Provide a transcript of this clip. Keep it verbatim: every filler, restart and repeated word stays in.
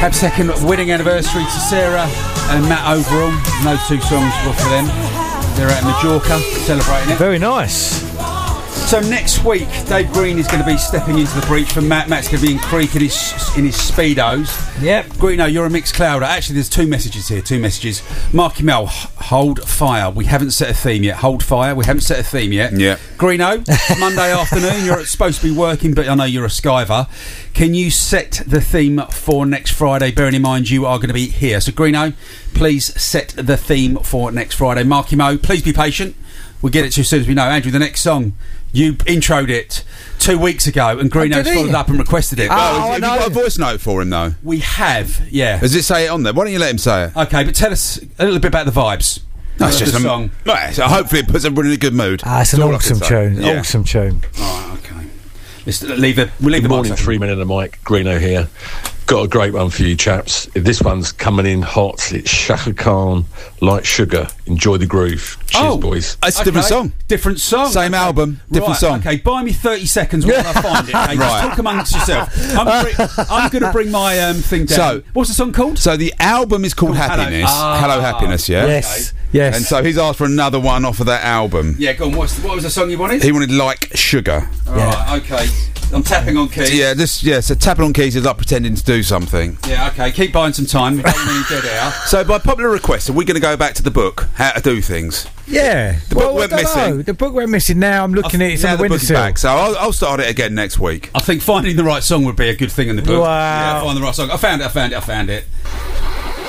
Happy second wedding anniversary to Sarah and Matt Overall. And those two songs were for them. They're out in Majorca celebrating it. Very nice. So next week, Dave Green is going to be stepping into the breach for Matt. Matt's going to be in Creek in his in his speedos. Yep. Greeno, you're a mixed clouder. Actually, there's two messages here. Two messages. Marky Mel, hold fire. We haven't set a theme yet. Hold fire. We haven't set a theme yet. Yeah. Greeno, Monday afternoon. You're supposed to be working, but I know you're a skiver. Can you set the theme for next Friday? Bearing in mind you are going to be here. So Greeno, please set the theme for next Friday. Marky Mo, please be patient. We'll get it to you as soon as we know. Andrew, the next song, you introed it two weeks ago, and Greeno's Oh, followed up and requested it. Oh, have I you know. got a voice note for him, though? We have, yeah. Does it say it on there? Why don't you let him say it? Okay, but tell us a little bit about the vibes. That's of just the a song. Right, so hopefully it puts everybody in a good mood. Ah, it's an That's all I awesome can say. tune. Yeah. Awesome tune. All right, okay. Let's leave it. We'll leave Good the morning, mic three men and a mic. Greeno here. Got a great one for you chaps. This one's coming in hot. It's Shaka Khan, Light Sugar. Enjoy the groove. Cheers, Oh, boys. It's a different Okay. song. Different song. Same Okay. album, different Right, song. Okay, buy me thirty seconds while I find it. Okay? Just Right. talk amongst yourself. I'm, bri- I'm going to bring my um, thing down. So- what's the song called? So the album is called Called Hello. Happiness. Ah. Hello, Happiness, yeah? Yes. Yes. And so he's asked for another one off of that album. Yeah, go on. What's the, what was the song you wanted? He wanted Like Sugar. All right, okay. I'm tapping on keys. Yeah, this yeah, so tapping on keys is like pretending to do something. Yeah, okay. Keep buying some time. We don't mean dead air. So by popular request, are we going to go back to the book, How to Do Things? Yeah. The well, book I went don't missing. know. The book went missing now. I'm looking at it. It's Now on the the book is windowsill. back, so I'll, I'll start it again next week. I think finding the right song would be a good thing in the book. Wow. Yeah, find the right song. I found it, I found it, I found it.